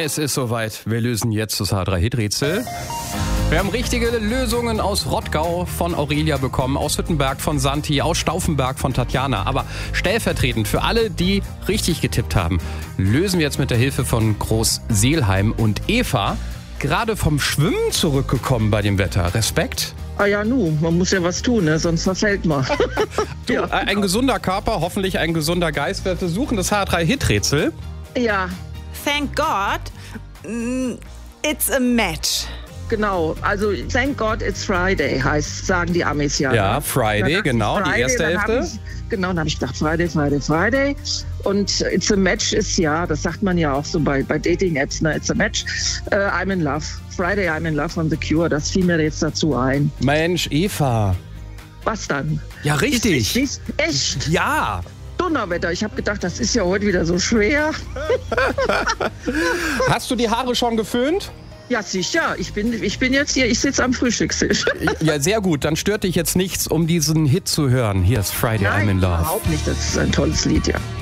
Es ist soweit. Wir lösen jetzt das H3-Hit-Rätsel. Wir haben richtige Lösungen aus Rottgau von Aurelia bekommen, aus Hüttenberg von Santi, aus Stauffenberg von Tatjana. Aber stellvertretend für alle, die richtig getippt haben, lösen wir jetzt mit der Hilfe von Groß-Seelheim und Eva. Gerade vom Schwimmen zurückgekommen bei dem Wetter. Respekt? Ah ja, man muss ja was tun, ne? Sonst verfällt man. Du, ja. Ein gesunder Körper, hoffentlich ein gesunder Geist. Wir versuchen das H3-Hit-Rätsel. Ja. Thank God, it's a match. Genau, also thank God it's Friday sagen die Amis ja. Ja, Friday, genau, Friday, die erste Hälfte. Dann habe ich gedacht, Friday. Und it's a match ist ja, das sagt man ja auch so bei Dating-Apps, ne? It's a match. I'm in love. Friday, I'm in love von The Cure. Das fiel mir jetzt dazu ein. Mensch, Eva. Was dann? Ja, richtig. Echt? Ja. Donnerwetter. Ich habe gedacht, das ist ja heute wieder so schwer. Hast du die Haare schon geföhnt? Ja, sicher. Ich bin jetzt hier, ich sitze am Frühstückstisch. Ja, sehr gut. Dann stört dich jetzt nichts, um diesen Hit zu hören. Hier ist Friday, I'm in Love. Nein, überhaupt nicht. Das ist ein tolles Lied, ja.